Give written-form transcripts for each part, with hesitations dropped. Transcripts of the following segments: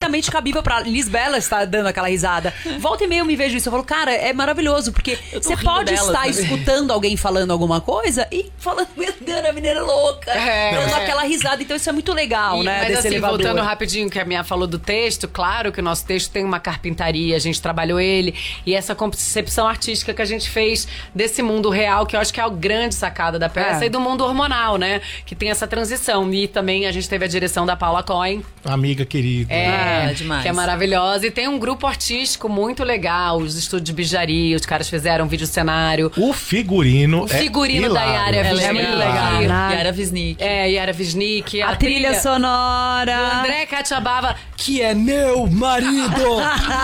perfeitamente cabível pra Liz Bella estar dando aquela risada. Volta e meia eu me vejo isso. Eu falo, cara, é maravilhoso, porque você pode estar escutando alguém falando alguma coisa e falando, meu Deus, a menina é louca. Dando aquela risada. Então isso é muito legal, né? Mas desse assim, elevador. voltando rapidinho que a Mia falou do texto, claro que o nosso texto tem uma carpintaria, a gente trabalhou ele, e essa concepção artística que a gente fez desse mundo real, que eu acho que é a grande sacada da peça, e do mundo hormonal, né? Que tem essa transição. E também a gente teve a direção da Paula Cohen. Amiga querida. Demais. Que é maravilhosa. E tem um grupo artístico muito legal, os estúdios de bijaria, os caras fizeram vídeo cenário. O figurino da Yara Wisnik. É muito legal. Yara Wisnik. Yara Wisnik. A trilha sonora. Do André Catiabava, que é meu marido.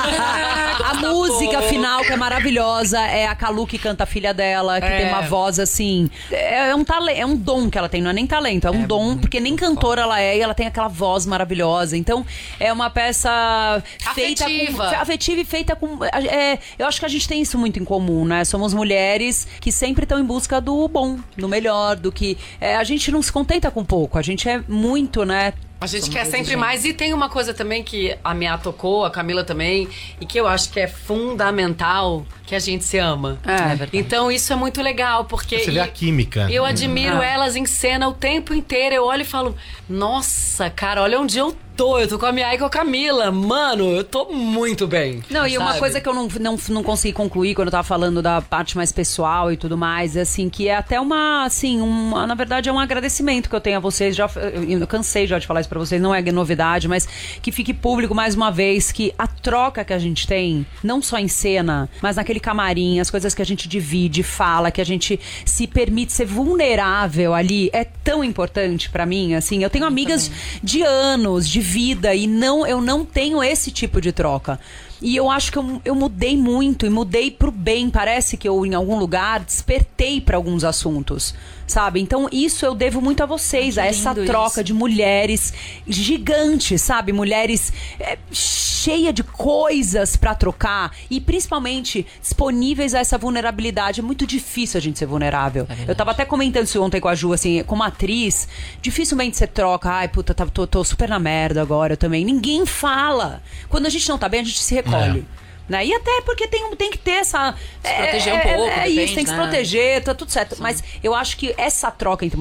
A música final, que é maravilhosa, é a Kalu que canta a filha dela, que tem uma voz assim. É um talento, é um dom que ela tem, não é nem talento, é um dom, porque nem cantora ela é, e ela tem aquela voz maravilhosa. Então, é uma peça feita afetiva e feita com. Eu acho que a gente tem isso muito em comum, né? Somos mulheres que sempre estão em busca do bom, do melhor, do que. A gente não se contenta com pouco, a gente é muito, né? A gente quer sempre mais. E tem uma coisa também que a Mia tocou, a Camila também, e que eu acho que é fundamental, que a gente se ama. É verdade. Então isso é muito legal, porque... Você vê a química. Eu admiro elas em cena o tempo inteiro. Eu olho e falo, nossa, cara, olha onde eu tô. Eu tô com a Mia e com a Camila. Mano, eu tô muito bem. Não, e uma coisa que eu não consegui concluir quando eu tava falando da parte mais pessoal e tudo mais, é assim, que é até na verdade é um agradecimento que eu tenho a vocês. Eu cansei já de falar isso pra vocês, não é novidade, mas que fique público mais uma vez, que a troca que a gente tem, não só em cena, mas naquele camarim, as coisas que a gente divide, fala, que a gente se permite ser vulnerável ali, é tão importante pra mim, assim. Eu tenho amigas de anos, de vida, e eu não tenho esse tipo de troca. E eu acho que eu mudei muito, e mudei pro bem. Parece que eu, em algum lugar, despertei pra alguns assuntos, sabe? Então, isso eu devo muito a vocês, a essa troca de mulheres gigantes, sabe? Mulheres cheias de coisas pra trocar e, principalmente, disponíveis a essa vulnerabilidade. É muito difícil a gente ser vulnerável. Eu tava até comentando isso ontem com a Ju, assim, como atriz, dificilmente você troca. Ai, puta, tô super na merda agora, eu também. Ninguém fala. Quando a gente não tá bem, a gente se recolhe. Né? E até porque tem que ter essa... Se proteger um pouco, isso, tem que se proteger, tá tudo certo. Sim. Mas eu acho que essa troca entre